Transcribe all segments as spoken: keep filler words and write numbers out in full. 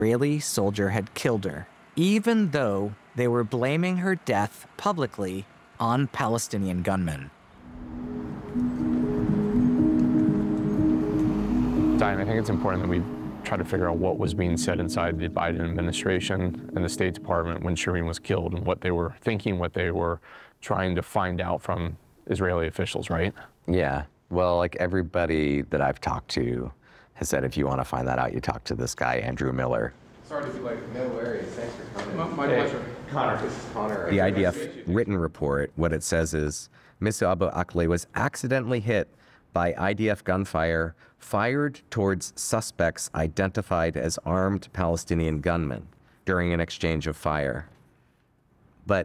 Israeli soldier had killed her, even though they were blaming her death publicly on Palestinian gunmen. Diane, I think it's important that we try to figure out what was being said inside the Biden administration and the State Department when Shireen was killed, and what they were thinking, what they were trying to find out from Israeli officials, right? Yeah, well, like everybody that I've talked to has said, if you want to find that out, you talk to this guy, Andrew Miller. Sorry to be late. No worries. Thanks for coming. My, my hey, pleasure. Connor, this is Connor. The I D F written report, what it says is, Mister Abu Akleh was accidentally hit by I D F gunfire fired towards suspects identified as armed Palestinian gunmen during an exchange of fire. But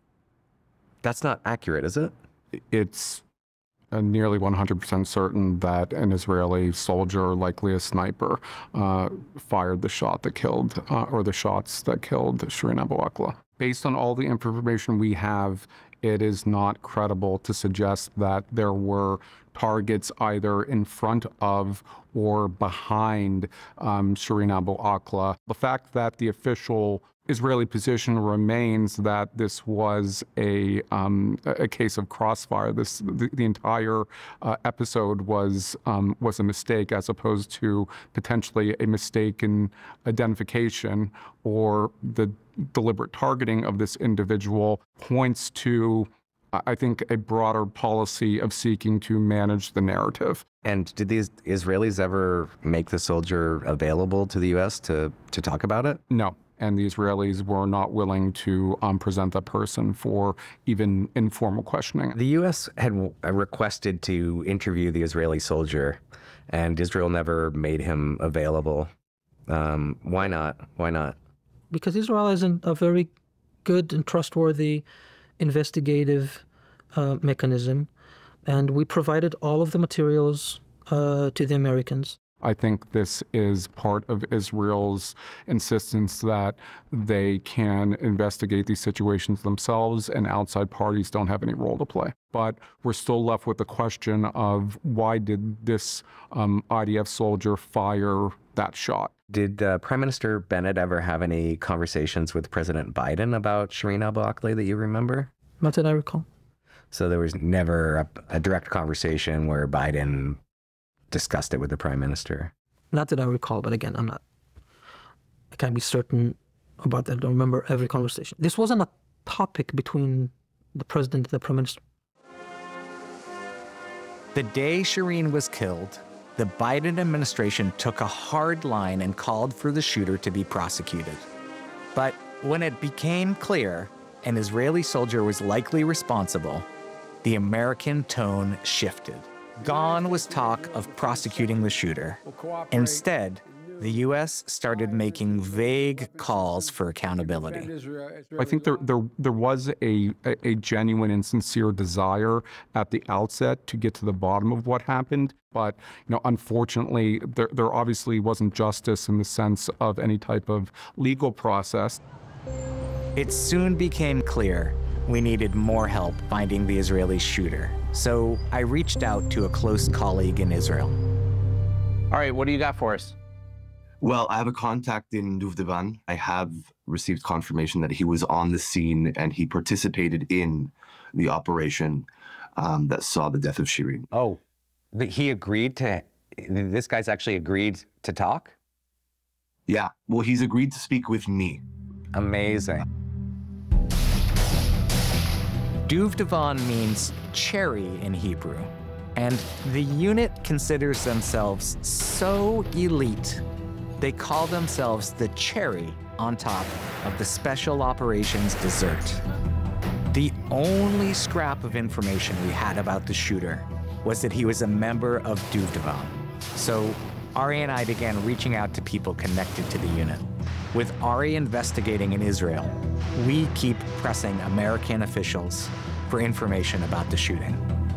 that's not accurate, is it? It's uh, nearly one hundred percent certain that an Israeli soldier, likely a sniper, uh, fired the shot that killed, uh, or the shots that killed Shireen Abu Akleh. Based on all the information we have, it is not credible to suggest that there were targets either in front of or behind um, Shireen Abu Akleh. The fact that the official Israeli position remains that this was a um, a case of crossfire. This the, the entire uh, episode was um, was a mistake, as opposed to potentially a mistaken identification or the deliberate targeting of this individual, points to, I think, a broader policy of seeking to manage the narrative. And did these Israelis ever make the soldier available to the U S to, to talk about it? No. And the Israelis were not willing to um, present that person for even informal questioning. The U S had requested to interview the Israeli soldier, and Israel never made him available. Um, why not? Why not? Because Israel isn't a very good and trustworthy investigative uh, mechanism, and we provided all of the materials uh, to the Americans. I think this is part of Israel's insistence that they can investigate these situations themselves and outside parties don't have any role to play. But we're still left with the question of, why did this um, I D F soldier fire that shot? Did uh, Prime Minister Bennett ever have any conversations with President Biden about Shireen Abu Akleh that you remember? Not that I recall. So there was never a, a direct conversation where Biden discussed it with the Prime Minister? Not that I recall, but again, I'm not, I can't be certain about that. I don't remember every conversation. This wasn't a topic between the President and the Prime Minister. The day Shireen was killed, the Biden administration took a hard line and called for the shooter to be prosecuted. But when it became clear an Israeli soldier was likely responsible, the American tone shifted. Gone was talk of prosecuting the shooter. Instead, the U S started making vague calls for accountability. I think there there, there was a, a genuine and sincere desire at the outset to get to the bottom of what happened. But you know, unfortunately, there, there obviously wasn't justice in the sense of any type of legal process. It soon became clear we needed more help finding the Israeli shooter. So I reached out to a close colleague in Israel. All right, what do you got for us? Well, I have a contact in Duvdeban. I have received confirmation that he was on the scene and he participated in the operation um, that saw the death of Shireen. Oh, but he agreed to, this guy's actually agreed to talk? Yeah, well, he's agreed to speak with me. Amazing. Duvdeban means cherry in Hebrew, and the unit considers themselves so elite, they call themselves the cherry on top of the special operations dessert. The only scrap of information we had about the shooter was that he was a member of Duvdeban. So Ari and I began reaching out to people connected to the unit. With Ari investigating in Israel, we keep pressing American officials for information about the shooting.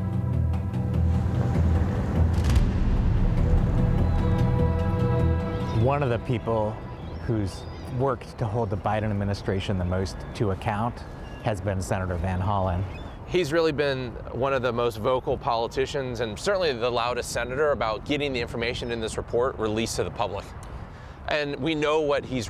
One of the people who's worked to hold the Biden administration the most to account has been Senator Van Hollen. He's really been one of the most vocal politicians and certainly the loudest senator about getting the information in this report released to the public. And we know what he's